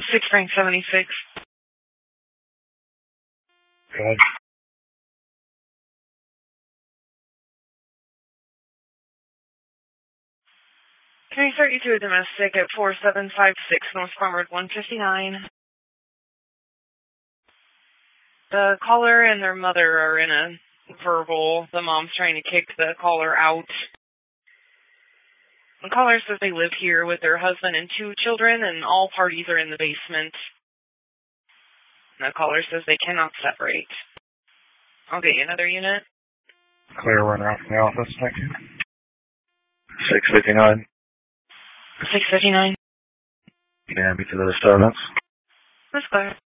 6 Frank 76. Good. Can I start you to a domestic at 4756 North Farmwood 159? The caller and their mother are in a verbal. The mom's trying to kick the caller out. The caller says they live here with their husband and 2 children, and all parties are in the basement. The caller says they cannot separate. I'll get you another unit. Clear, run out from the office, thank you. 659. 659. Can you hand me to the disturbance? That's clear.